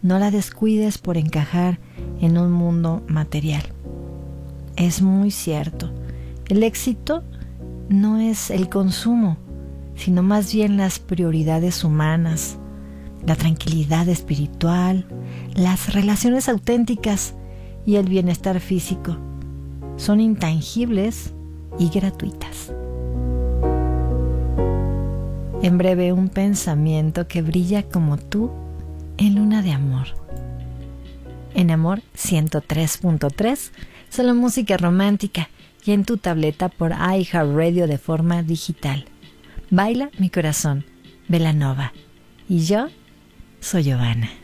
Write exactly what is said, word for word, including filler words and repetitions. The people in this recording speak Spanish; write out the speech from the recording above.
No la descuides por encajar en un mundo material. Es muy cierto. El éxito no es el consumo, sino más bien las prioridades humanas, la tranquilidad espiritual, las relaciones auténticas y el bienestar físico. Son intangibles y gratuitas. En breve, un pensamiento que brilla como tú en luna de amor. En Amor ciento tres punto tres, solo música romántica y en tu tableta por iHeartRadio de forma digital. Baila mi corazón, Belanova. Y yo soy Giovanna.